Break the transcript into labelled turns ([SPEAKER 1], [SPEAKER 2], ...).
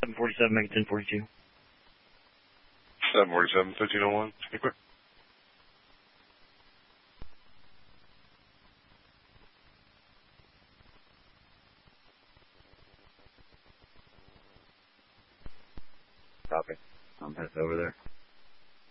[SPEAKER 1] 747, make it 1042.
[SPEAKER 2] 747, 1501.
[SPEAKER 1] Equip.
[SPEAKER 3] Copy. I'm headed over there.